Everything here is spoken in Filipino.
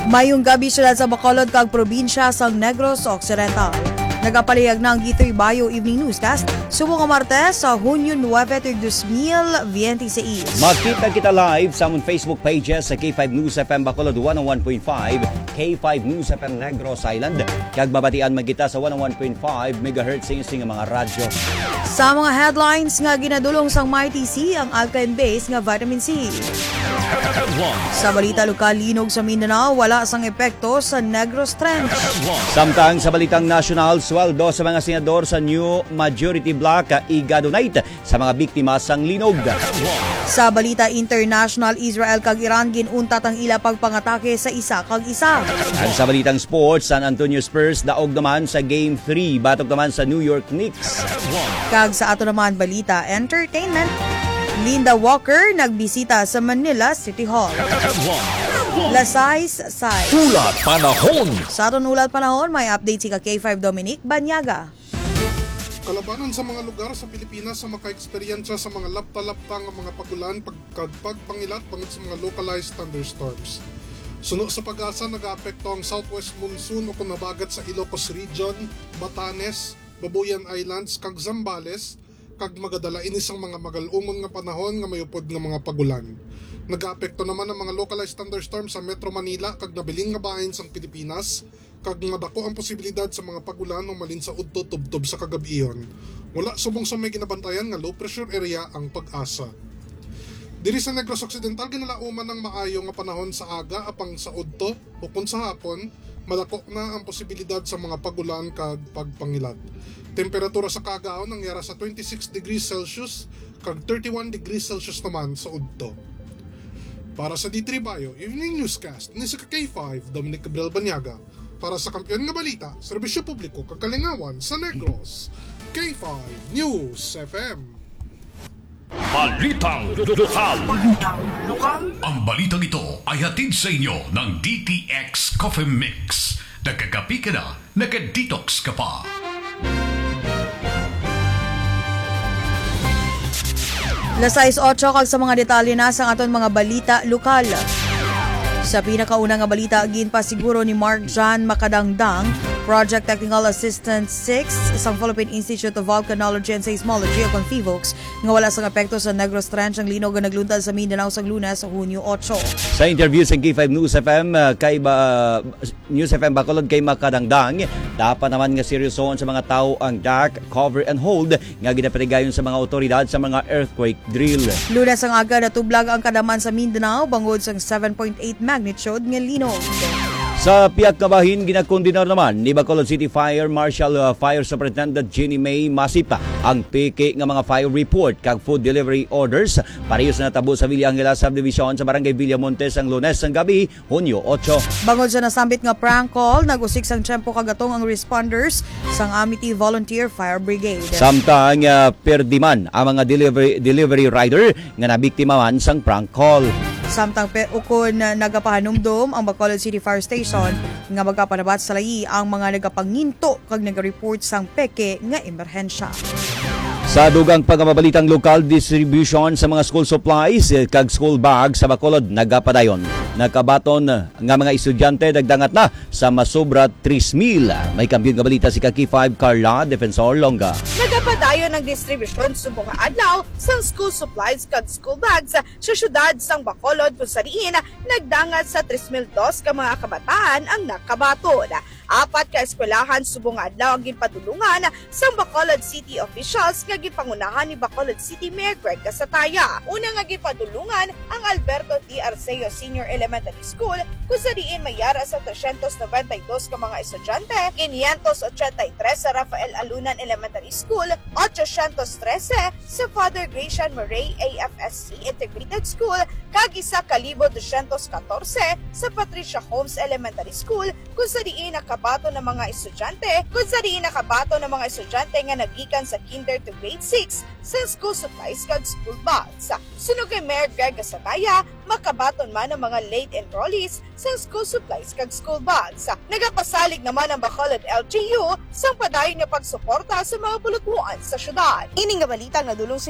Mayong gabi syudad sa Bacolod kag probinsya sa Negros Occidental. Nagapalihag na ang Gitoy Bayo Evening Newscast subong nga Martes sa Hunyo 9, 2026. Magkita kita live sa among Facebook pages sa K5 News FM Bacolod 101.5, K5 News FM Negros Island, kag babatian magkita sa 101.5 MHz sa mga radyo. Sa mga headlines nga ginadulong sang Mighty C ang alkaline base nga vitamin C. Sa balita lokal, linog sa Mindanao, wala sang epekto sa Negros Trench. Samtang sa balitang national, sweldo sa mga senador sa New Majority Bloc iga-donate sa mga biktima sang linog. Sa balita international, Israel kag Iran ginuntat ang ila pagpangatake sa isa kag isa. At sa balitang sports, San Antonio Spurs daog naman sa Game 3 batok naman sa New York Knicks. Kag sa ato naman balita entertainment, Linda Walker nagbisita sa Manila City Hall. Lasay-say. Ulat Panahon. Sa aton ulat panahon, may update si K5 Dominic Banyaga. Kalabanan sa mga lugar sa Pilipinas sa maka-eksperyensya sa mga lapta-lapta ng mga pagulan pagpangilat bangod sa mga localized thunderstorms. Suno sa pag-asa, nag-aapekto ang southwest monsoon o kunabagat sa Ilocos Region, Batanes, Babuyan Islands, kag Zambales, kag magadala inis ang mga magalumon nga panahon nga mayupod nga mga pagulan. Nag-aapekto naman ang mga localized thunderstorms sa Metro Manila kag nabiling nga bahin sang Pilipinas, kag madako ang posibilidad sa mga pagulan o malin sa udto tubtob sa kagabiyon. Wala subong sa may ginabantayan nga low pressure area ang pag-asa. Diri sa Negros Occidental, ginalauman ng maayo nga panahon sa aga apang sa udto o kung sa hapon, madako na ang posibilidad sa mga pagulan kag pagpangilat. Temperatura sa kagaon nangyara sa 26 degrees Celsius kag 31 degrees Celsius naman sa udto. Para sa D3 Bayo Evening Newscast, ni sa K5 Dominic Gabriel Banyaga. Para sa kampiyon nga balita, serbisyo publiko kag kalingawan sa Negros, K5 News FM. Balitang lokal. Ang balitang ito ay hatid sa inyo ng DTX Coffee Mix. Nagkakapi ka na, nagka-detox ka pa. Lasay 8 kag sa mga detalye na sa aton mga balita lokal. Sa pinakauna nga balita, ginpasiguro ni Mark John Makadangdang, Project Technical Assistant 6 sa Philippine Institute of Volcanology and Seismology o CONFIVOX nga wala sang epekto sa Negros Trench ang linog nga nagluntad sa Mindanao sa Lunes sa Hunyo 8. Sa interview sa K5 News FM News FM Bacolod kay Makadangdang, dapat naman nga seryosohon sa mga tao ang dark, cover and hold nga ginapatigayon sa mga otoridad sa mga earthquake drill. Lunes ang aga natublag ang kadaman sa Mindanao bangod sang 7.8 magnitude nga linog. Sa piyak nga bahin, ginakondinar naman ni Bacolod City Fire Marshal Fire Superintendent Jenny May Masipa ang peke nga mga fire report kag food delivery orders parehas na natabo sa Villa Angela Subdivision sa Barangay Villamontes ang Lunes ng gabi, Hunyo 8. Bangod sa nasambit nga prank call, nagusik sang tiyempo kagatong ang responders sang Amity Volunteer Fire Brigade. Samtang perdiman ang mga delivery rider nga nabiktima man sang prank call. Samtang ukon nagapahanumdum ang Bacolod City Fire Station nga magapanabat sa layi ang mga nagapanginto kag nagareport sang peke nga emerhensya. Sa dugang pagmabalitang lokal, distribution sa mga school supplies kag school bags sa Bacolod nagapadayon. Nagkabaton nga mga estudyante dagdangat na sa masobra 3,000. May kampiyon nga balita si K5 Carla Defensor Longa. Nagapadayon ng distribusyon subong adlaw sa school supplies kag school bags sa syudad sang Bacolod kung sariin nagdangat sa 3,002 ka mga kabataan ang nakabaton. 4 ka eskwelahan subong adlaw ang ginpadulungan sa Bacolod City officials nga gipangunahan ni Bacolod City Mayor Greg Casataya. Una nga gipadulungan ang Alberto T. Arceo Senior Elementary School kung sariin mayara sa 392 ka mga estudyante, 583 sa Rafael Alunan Elementary School, 813 sa Father Gracian Murray AFSC Integrated School, kag 1,214 sa Patricia Holmes Elementary School kung sariin nakabato ng mga estudyante nga nagikan sa kinder to grade 6 sa school supplies kag school bags. Sunog kay Mayor Greg Casataya, makabaton man ang mga late enrollees sa school supplies kag school bags. Nagapasalig naman ang Bacolod LGU sa padayon nga pagsuporta sa mga bulutmuan sa syudad. Ining nga balita nga dulong